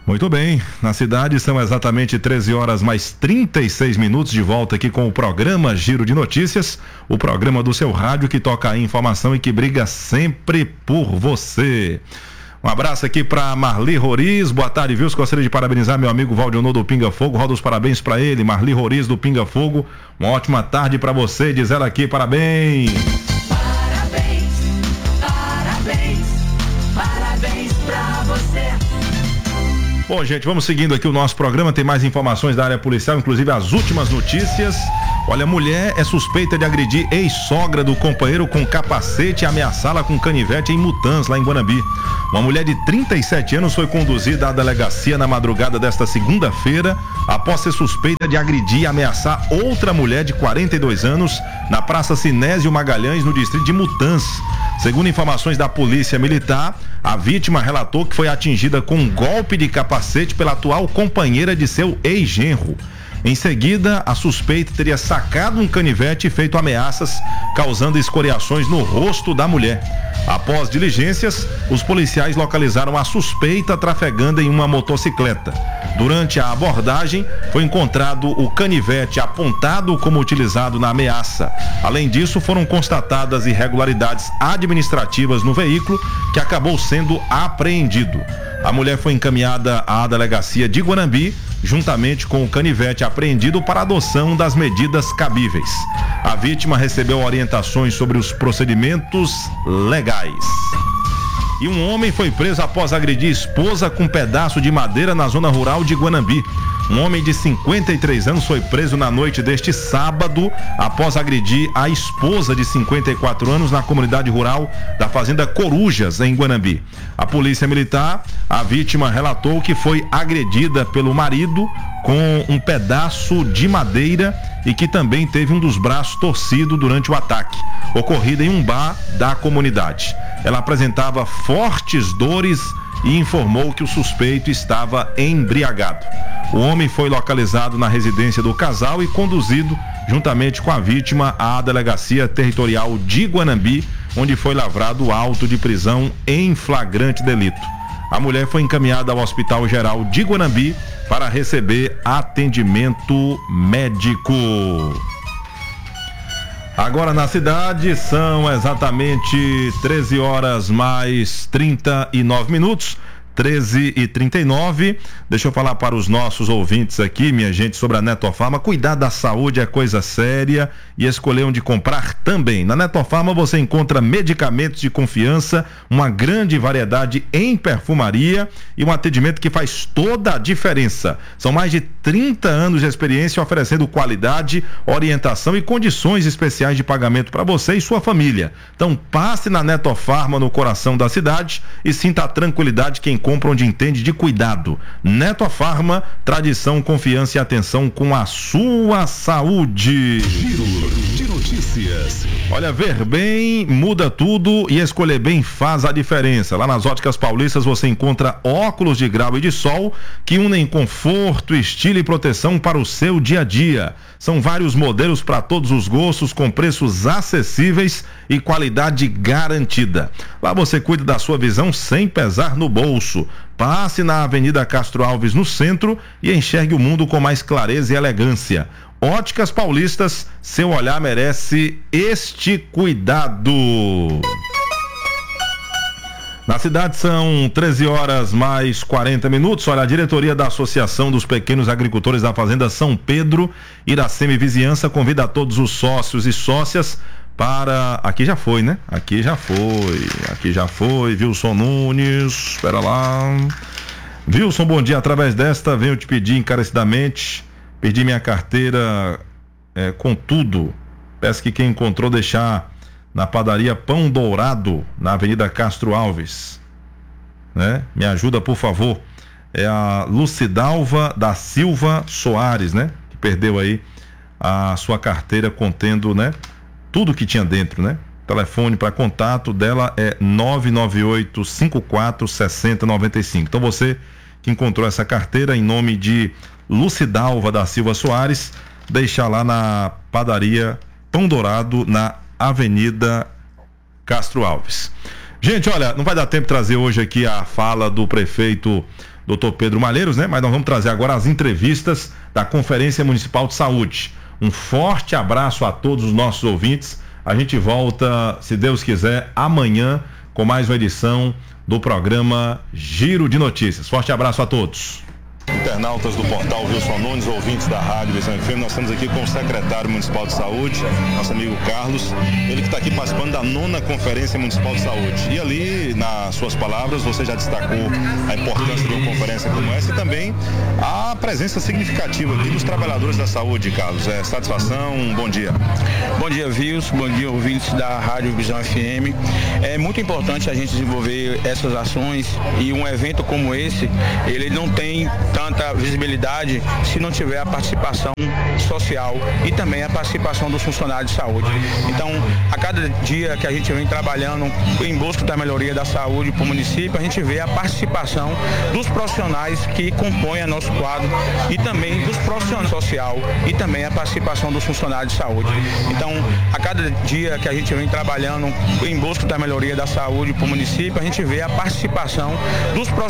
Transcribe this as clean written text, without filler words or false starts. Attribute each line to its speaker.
Speaker 1: Muito bem, na cidade são exatamente 13 horas mais 36 minutos, de volta aqui com o programa Giro de Notícias, o programa do seu rádio que toca a informação e que briga sempre por você. Um abraço aqui para Marli Roriz, boa tarde, viu? Gostaria de parabenizar meu amigo Valdionor do Pinga Fogo, roda os parabéns para ele, Marli Roriz do Pinga Fogo, uma ótima tarde para você, diz ela aqui, parabéns.
Speaker 2: Parabéns pra você.
Speaker 1: Bom, gente, vamos seguindo aqui o nosso programa, tem mais informações da área policial, inclusive as últimas notícias. Olha, mulher é suspeita de agredir ex-sogra do companheiro com capacete e ameaçá-la com canivete em Mutãs, lá em Guanambi. Uma mulher de 37 anos foi conduzida à delegacia na madrugada desta segunda-feira após ser suspeita de agredir e ameaçar outra mulher de 42 anos na Praça Sinésio Magalhães, no distrito de Mutãs. Segundo informações da Polícia Militar, a vítima relatou que foi atingida com um golpe de capacete pela atual companheira de seu ex-genro. Em seguida, a suspeita teria sacado um canivete e feito ameaças, causando escoriações no rosto da mulher. Após diligências, os policiais localizaram a suspeita trafegando em uma motocicleta. Durante a abordagem, foi encontrado o canivete apontado como utilizado na ameaça. Além disso, foram constatadas irregularidades administrativas no veículo, que acabou sendo apreendido. A mulher foi encaminhada à delegacia de Guanambi, juntamente com o canivete apreendido, para adoção das medidas cabíveis. A vítima recebeu orientações sobre os procedimentos legais. E um homem foi preso após agredir esposa com um pedaço de madeira na zona rural de Guanambi. Um homem de 53 anos foi preso na noite deste sábado após agredir a esposa de 54 anos na comunidade rural da fazenda Corujas, em Guanambi. A polícia militar, a vítima relatou que foi agredida pelo marido com um pedaço de madeira e que também teve um dos braços torcido durante o ataque, ocorrido em um bar da comunidade. Ela apresentava fortes dores e informou que o suspeito estava embriagado. O homem foi localizado na residência do casal e conduzido, juntamente com a vítima, à delegacia territorial de Guanambi, onde foi lavrado auto de prisão em flagrante delito. A mulher foi encaminhada ao Hospital Geral de Guanambi para receber atendimento médico. Agora na cidade são exatamente 13 horas mais 39 minutos. 13h39. Deixa eu falar para os nossos ouvintes aqui, minha gente, sobre a Netofarma. Cuidar da saúde é coisa séria e escolher onde comprar também. Na Netofarma você encontra medicamentos de confiança, uma grande variedade em perfumaria e um atendimento que faz toda a diferença. São mais de 30 anos de experiência oferecendo qualidade, orientação e condições especiais de pagamento para você e sua família. Então passe na Netofarma, no coração da cidade, e sinta a tranquilidade quem compra onde entende de cuidado. Netofarma, tradição, confiança e atenção com a sua saúde.
Speaker 3: Giro de notícias.
Speaker 1: Olha, ver bem muda tudo e escolher bem faz a diferença. Lá nas Óticas Paulistas você encontra óculos de grau e de sol que unem conforto, estilo e proteção para o seu dia a dia. São vários modelos para todos os gostos, com preços acessíveis e qualidade garantida. Lá você cuida da sua visão sem pesar no bolso. Passe na Avenida Castro Alves, no centro, e enxergue o mundo com mais clareza e elegância. Óticas Paulistas, seu olhar merece este cuidado. Na cidade são 13 horas mais 40 minutos. Olha, a diretoria da Associação dos Pequenos Agricultores da Fazenda São Pedro, Iracema Vizinhança, convida a todos os sócios e sócias para... Aqui já foi, né? Aqui já foi. Wilson Nunes, espera lá. Wilson, bom dia. Através desta, venho te pedir encarecidamente, perdi minha carteira com tudo. Peço que quem encontrou deixar na padaria Pão Dourado, na Avenida Castro Alves, né? Me ajuda, por favor. É a Lucidalva da Silva Soares, né? Que perdeu aí a sua carteira contendo, né? Tudo que tinha dentro, né? Telefone para contato dela é 998546095. Então você que encontrou essa carteira, em nome de Lucidalva da Silva Soares, deixa lá na padaria Pão Dourado, na Avenida Castro Alves. Gente, olha, não vai dar tempo de trazer hoje aqui a fala do prefeito Dr. Pedro Malheiros, né? Mas nós vamos trazer agora as entrevistas da Conferência Municipal de Saúde. Um forte abraço a todos os nossos ouvintes. A gente volta, se Deus quiser, amanhã com mais uma edição do programa Giro de Notícias. Forte abraço a todos. Internautas do portal Wilson Nunes, ouvintes da Rádio Visão FM, nós estamos aqui com o secretário municipal de saúde, nosso amigo Carlos, ele que está aqui participando da 9ª Conferência Municipal de Saúde. E ali, nas suas palavras, você já destacou a importância de uma conferência como essa e também a presença significativa aqui dos trabalhadores da saúde, Carlos. Satisfação, bom dia.
Speaker 4: Bom dia, Wilson, bom dia, ouvintes da Rádio Visão FM. É muito importante a gente desenvolver essas ações e um evento como esse, ele não tem tanta visibilidade se não tiver a participação social e também a participação dos funcionários de saúde. Então, a cada dia que a gente vem trabalhando em busca da melhoria da saúde para o município, a gente vê a participação dos profissionais que compõem o nosso quadro e também dos profissionais social e também a participação dos funcionários de saúde. Então, a cada dia que a gente vem trabalhando em busca da melhoria da saúde para o município, a gente vê a participação dos profissionais